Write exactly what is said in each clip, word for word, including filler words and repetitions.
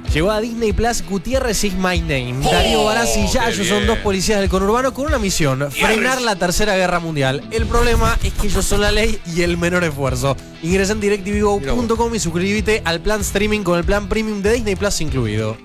Llegó a Disney Plus Gutiérrez is My Name. Oh, Darío Barassi y Yayo son dos policías del conurbano con una misión: frenar la tercera guerra mundial. El problema es que ellos son la ley y el menor esfuerzo. Ingresa en directvgo punto com y suscríbete al plan streaming con el plan premium de Disney Plus incluido.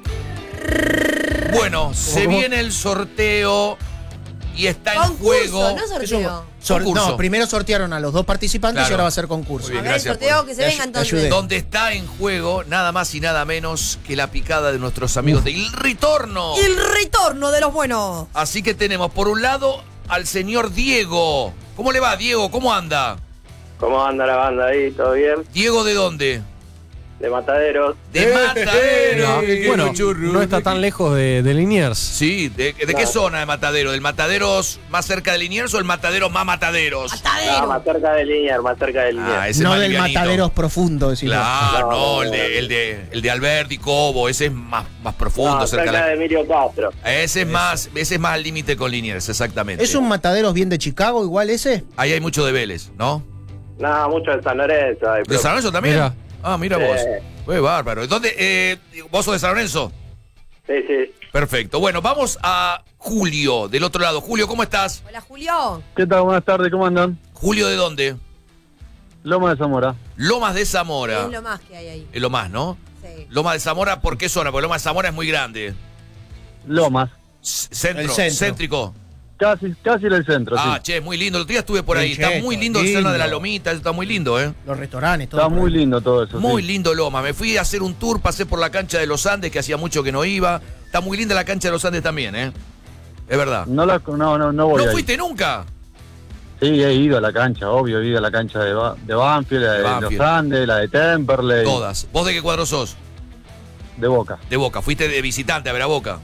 Bueno, se viene el sorteo y está en juego. No sorteo. Sor no, primero sortearon a los dos participantes, claro, y ahora va a ser concurso. Bien, a ver, el sorteo por... que se venga entonces. Donde está en juego nada más y nada menos que la picada de nuestros amigos Uf. de El Retorno. El Retorno de los buenos. Así que tenemos por un lado al señor Diego. ¿Cómo le va, Diego? ¿Cómo anda? ¿Cómo anda la banda ahí? ¿Todo bien? ¿Diego de dónde? De Mataderos. De Mataderos. No, bueno, no está tan lejos de, de Liniers. Sí, ¿de, de qué zona de Matadero? ¿Del Mataderos más cerca de Liniers o el Mataderos más Mataderos? Matadero. No, más cerca de Liniers, más cerca de Liniers. Ah, ese no más del livianito. Mataderos profundo, decimos. Claro, no, no, el, de, el, de, el de Alberti Cobo, ese es más, más profundo. No, cerca cerca de de Emilio Castro. Ese es más, ese es más al límite con Liniers, exactamente. ¿Es un Mataderos bien de Chicago igual ese? Ahí hay mucho de Vélez, ¿no? No, mucho de San Lorenzo. Hay, ¿De San Lorenzo también? Mira. Ah, mira Sí. vos. Fue bárbaro. ¿Dónde? Eh, ¿Vos sos de San Lorenzo? Sí, sí. Perfecto. Bueno, vamos a Julio, del otro lado. Julio, ¿cómo estás? Hola, Julio. ¿Qué tal? Buenas tardes, ¿cómo andan? Julio, ¿de dónde? Loma de Zamora. Lomas de Zamora. Es lo más que hay ahí. Es lo más, ¿no? Sí. Lomas de Zamora, ¿por qué zona? Porque Lomas de Zamora es muy grande. Lomas. C- Centro, El centro. céntrico. Casi, casi en el centro, Ah, sí. che, muy lindo. El otro día estuve por Bien ahí. Está cheto, muy lindo el lindo. zona de la Lomita. Eso está muy lindo, ¿eh? Los restaurantes, todo. Está por muy ahí. lindo todo eso. Muy sí. lindo Loma. Me fui a hacer un tour, pasé por la cancha de los Andes, que hacía mucho que no iba. Está muy linda la cancha de los Andes también, ¿eh? Es verdad. No, la, no, no, no voy ¿No ahí. fuiste nunca? Sí, he ido a la cancha, obvio, he ido a la cancha de, Ba- de Banfield, la de, De Banfield. los Andes, la de Temperley. Todas. ¿Vos de qué cuadro sos? De Boca. De Boca. ¿Fuiste de visitante a ver a Boca?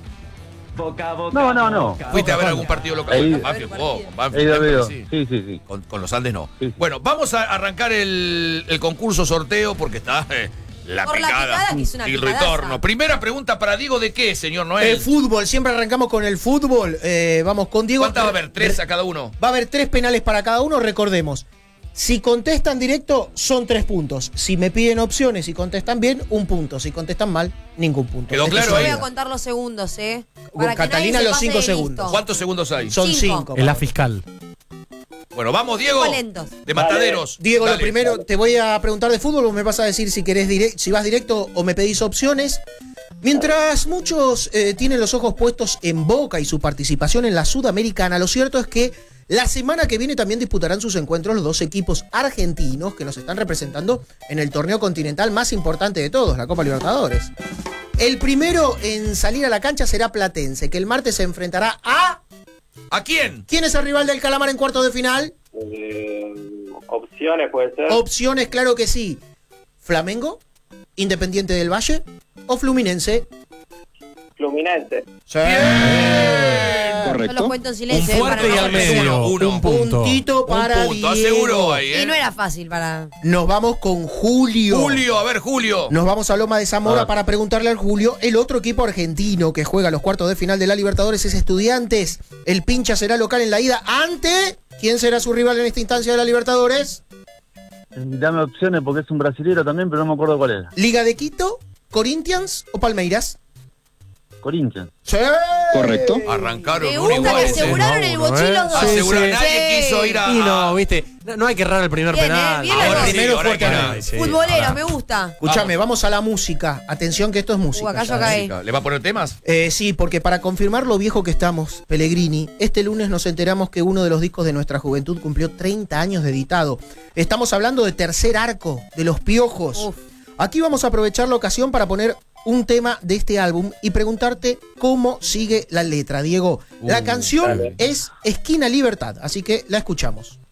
No, no, no. ¿Fuiste a ver algún partido local? Ahí- Banfield jugó, He Banfield, ido, he Temperley, ido. sí. Sí, sí, sí. Con, con los Andes no. Sí, sí. Bueno, vamos a arrancar el, el concurso sorteo porque está eh, la Por la picada. picada, que es una y el picadaza. retorno. Primera pregunta para Diego, ¿de qué, señor Noel? El fútbol, siempre arrancamos con el fútbol. Eh, vamos con Diego. ¿Cuántas va a haber? ¿Tres a cada uno? Va a haber tres penales para cada uno, recordemos. Si contestan directo, son tres puntos. Si me piden opciones y contestan bien, un punto. Si contestan mal, ningún punto. Quedó Esto claro es Yo ahí. voy vida. a contar los segundos, ¿eh? Con que Catalina nadie se los pase cinco de segundos. listo. ¿Cuántos segundos hay? Son Cinco. cinco. Es la fiscal. Bueno, vamos, Diego. Muy lentos. De Mataderos. Diego, Dale. lo primero, te voy a preguntar de fútbol, vos me vas a decir si querés direct, si vas directo o me pedís opciones. Mientras muchos eh, tienen los ojos puestos en Boca y su participación en la Sudamericana, lo cierto es que la semana que viene también disputarán sus encuentros los dos equipos argentinos que nos están representando en el torneo continental más importante de todos, la Copa Libertadores. El primero en salir a la cancha será Platense, que el martes se enfrentará a... ¿A quién? ¿Quién es el rival del Calamar en cuartos de final? Eh, opciones puede ser. Opciones, claro que sí. Flamengo, Independiente del Valle o Fluminense. Fluminense. Yo los cuento en silencio. Un eh, para fuerte y no al perder. medio. Uno. Un punto. Puntito para Un punto, Diego. aseguró ahí, ¿eh? Y no era fácil para... Nos vamos con Julio. Julio, a ver, Julio. Nos vamos a Loma de Zamora Ah. para preguntarle al Julio. El otro equipo argentino que juega los cuartos de final de la Libertadores es Estudiantes. El pincha será local en la ida ante... ¿Quién será su rival en esta instancia de la Libertadores? Dame opciones porque es un brasilero también, pero no me acuerdo cuál era. ¿Liga de Quito, Corinthians o Palmeiras? Corinthians. ¡Sí! Correcto. Arrancaron Me uno gusta que igual. aseguraron el Uno, bochín ¿eh? los dos. Aseguró, Sí, nadie sí. quiso ir a... Y no, viste, no, no hay que errar el primer Bien, penal. eh, bien Ahora los sí, dos. primero ahora hay que fuerte. ganar. Sí, Futbolero, pará. me gusta. Escúchame, vamos a la música. Atención que esto es música. Uh, acá yo ya, caí. ¿eh? ¿Le va a poner temas? Eh, sí, porque para confirmar lo viejo que estamos, Pellegrini, este lunes nos enteramos que uno de los discos de nuestra juventud cumplió treinta años de editado. Estamos hablando de Tercer Arco, de Los Piojos. Uf. Aquí vamos a aprovechar la ocasión para poner un tema de este álbum y preguntarte cómo sigue la letra, Diego. La Uh, canción dale. es Esquina Libertad, así que la escuchamos.